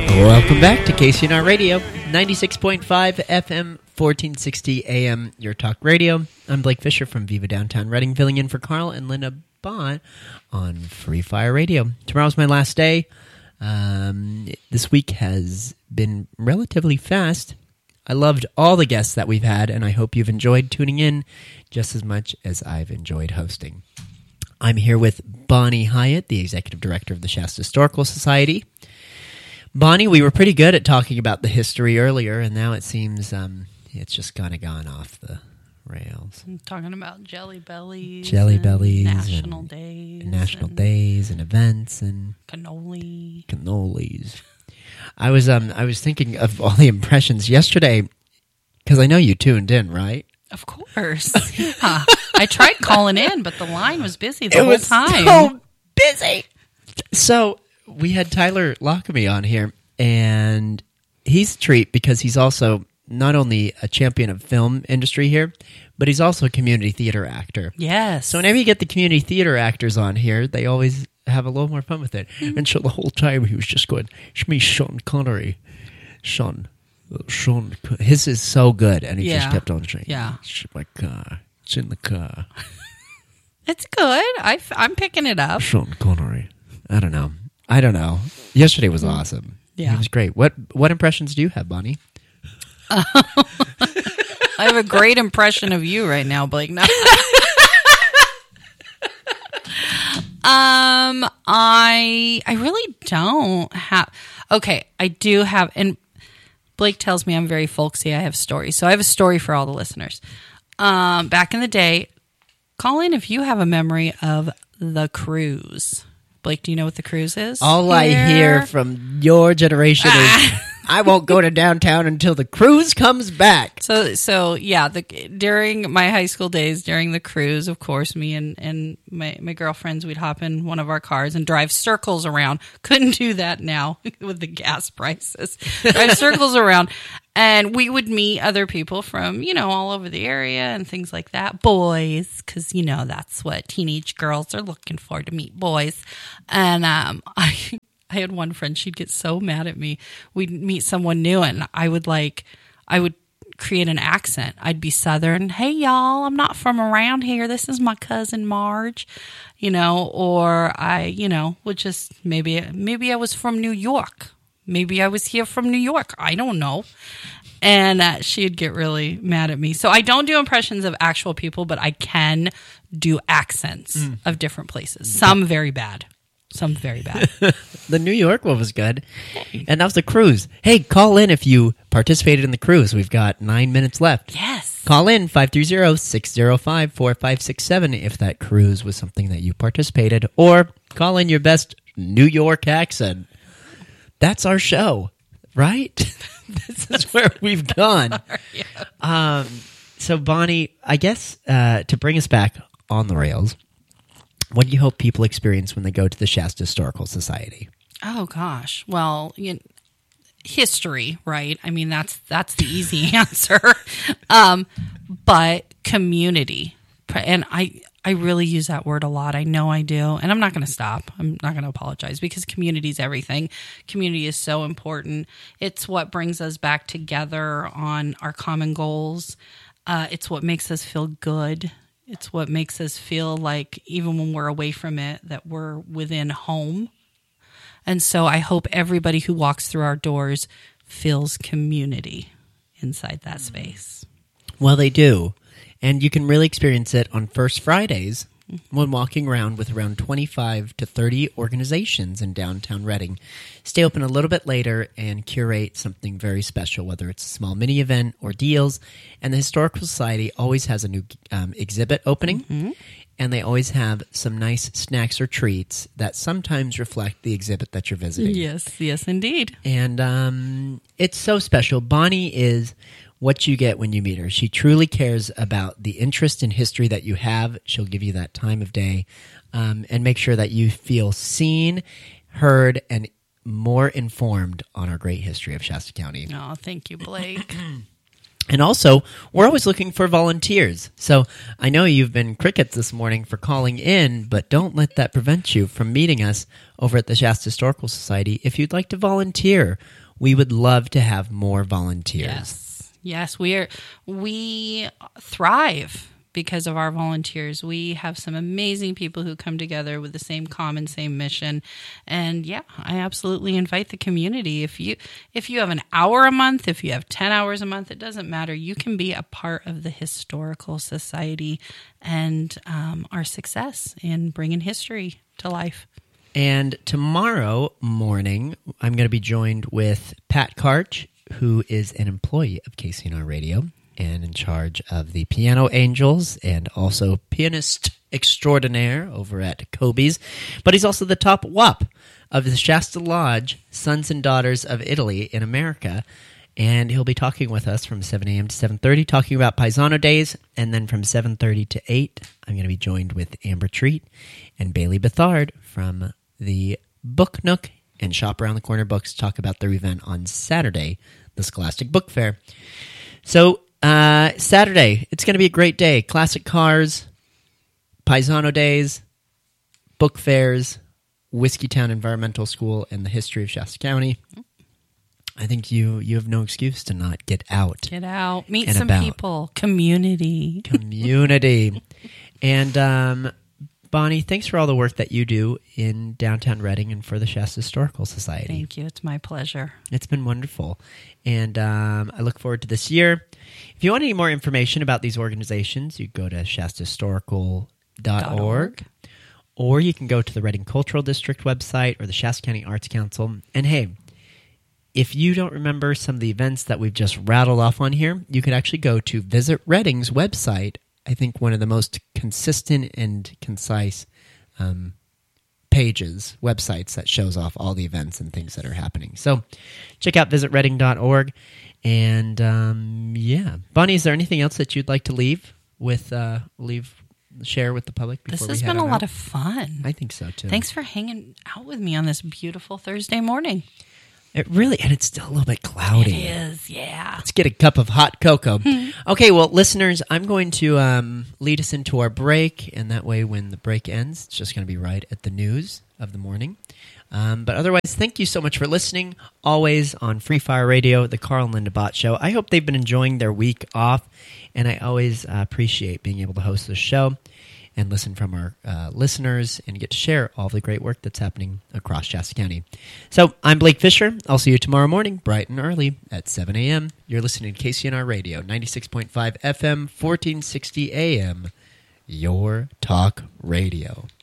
Welcome back to KCNR Radio, 96.5 FM, 1460 AM, your talk radio. I'm Blake Fisher from Viva Downtown Reading, filling in for Carl and Linda Bond on Free Fire Radio. Tomorrow's my last day. This week has been relatively fast. I loved all the guests that we've had, and I hope you've enjoyed tuning in just as much as I've enjoyed hosting. I'm here with Bonnie Hyatt, the Executive Director of the Shasta Historical Society. Bonnie, we were pretty good at talking about the history earlier, and now it seems it's just kind of gone off the rails. I'm talking about Jelly Bellies, National Days, Days and events and cannolis. I was thinking of all the impressions yesterday because I know you tuned in, right? Of course. Yeah. I tried calling in, but the line was busy the whole time. So busy. So we had Tyler Lockamy on here, and he's a treat because he's also not only a champion of film industry here, but he's also a community theater actor. Yes. So whenever you get the community theater actors on here, they always have a little more fun with it. Mm-hmm. And so the whole time he was just going, "It's me, Sean Connery. Sean. His is so good." And he just kept on saying, "Yeah, it's my car. It's in the car." It's good. I'm picking it up. Sean Connery. I don't know. Yesterday was awesome. Yeah. It was great. What impressions do you have, Bonnie? I have a great impression of you right now, Blake. No. I really don't have. Okay, I do have, and Blake tells me I'm very folksy. I have stories, so I have a story for all the listeners. Back in the day, call in if you have a memory of the cruise. Blake, do you know what the cruise is? All I hear from your generation is, "I won't go to downtown until the cruise comes back." So yeah, during my high school days, during the cruise, of course, me and my girlfriends, we'd hop in one of our cars and drive circles around. Couldn't do that now with the gas prices. Drive circles around. And we would meet other people from, all over the area and things like that. Boys, because, that's what teenage girls are looking for, to meet boys. And I had one friend, she'd get so mad at me. We'd meet someone new, and I would create an accent. I'd be Southern. "Hey, y'all, I'm not from around here. This is my cousin Marge." Or I, would just, maybe I was from New York. Maybe I was here from New York. I don't know. And she'd get really mad at me. So I don't do impressions of actual people, but I can do accents of different places. Some very bad. The New York one was good. And that was the cruise. Hey, call in if you participated in the cruise. We've got 9 minutes left. Yes. Call in 530-605-4567 if that cruise was something that you participated. Or call in your best New York accent. That's our show, right? This is where we've gone. Yeah. So, Bonnie, I guess to bring us back on the rails, what do you hope people experience when they go to the Shasta Historical Society? Oh, gosh. Well, history, right? I mean, that's the easy answer. But community. And I really use that word a lot. I know I do. And I'm not going to stop. I'm not going to apologize because community is everything. Community is so important. It's what brings us back together on our common goals. It's what makes us feel good. It's what makes us feel like even when we're away from it, that we're within home. And so I hope everybody who walks through our doors feels community inside that space. Well, they do. And you can really experience it on First Fridays when walking around with around 25 to 30 organizations in downtown Reading. Stay open a little bit later and curate something very special, whether it's a small mini event or deals. And the Historical Society always has a new exhibit opening, and they always have some nice snacks or treats that sometimes reflect the exhibit that you're visiting. Yes, indeed. And it's so special. Bonnie is what you get when you meet her. She truly cares about the interest in history that you have. She'll give you that time of day and make sure that you feel seen, heard, and more informed on our great history of Shasta County. Oh, thank you, Blake. And also, we're always looking for volunteers. So I know you've been crickets this morning for calling in, but don't let that prevent you from meeting us over at the Shasta Historical Society. If you'd like to volunteer, we would love to have more volunteers. Yes, we thrive because of our volunteers. We have some amazing people who come together with the same mission. And yeah, I absolutely invite the community. If you have an hour a month, if you have 10 hours a month, it doesn't matter. You can be a part of the Historical Society and our success in bringing history to life. And tomorrow morning, I'm going to be joined with Pat Karch, who is an employee of KCNR Radio and in charge of the Piano Angels and also pianist extraordinaire over at Kobe's. But he's also the top WAP of the Shasta Lodge, Sons and Daughters of Italy in America. And he'll be talking with us from 7 a.m. to 7:30, talking about Paisano Days. And then from 7:30 to 8, I'm going to be joined with Amber Treat and Bailey Bethard from the Book Nook and Shop Around the Corner Books to talk about their event on Saturday, the Scholastic Book Fair. So Saturday, it's going to be a great day. Classic cars, Paisano Days, book fairs, Whiskeytown Environmental School, and the history of Shasta County. I think you have no excuse to not get out. Get out. Meet some people. Community. And Bonnie, thanks for all the work that you do in downtown Reading and for the Shasta Historical Society. Thank you. It's my pleasure. It's been wonderful. And I look forward to this year. If you want any more information about these organizations, you go to shastahistorical.org. Or you can go to the Reading Cultural District website or the Shasta County Arts Council. And hey, if you don't remember some of the events that we've just rattled off on here, you could actually go to Visit Reading's website. I think one of the most consistent and concise websites that shows off all the events and things that are happening. So check out visitreading.org. And Bonnie, is there anything else that you'd like to share with the public before This has been a lot of fun. I think so too. Thanks for hanging out with me on this beautiful Thursday morning. And it's still a little bit cloudy. It is, yeah. Let's get a cup of hot cocoa. Okay, well, listeners, I'm going to lead us into our break, and that way when the break ends, it's just going to be right at the news of the morning. But otherwise, thank you so much for listening, always on Free Fire Radio, the Carl and Linda Bott Show. I hope they've been enjoying their week off, and I always appreciate being able to host this show and listen from our listeners and get to share all the great work that's happening across Shasta County. So I'm Blake Fisher. I'll see you tomorrow morning, bright and early at 7 a.m. You're listening to KCNR Radio, 96.5 FM, 1460 AM, your talk radio.